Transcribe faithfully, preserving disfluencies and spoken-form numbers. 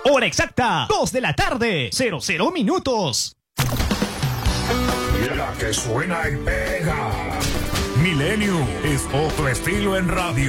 Hora exacta, dos de la tarde, cero cero minutos. La que suena y pega. Milenio es otro estilo en radio.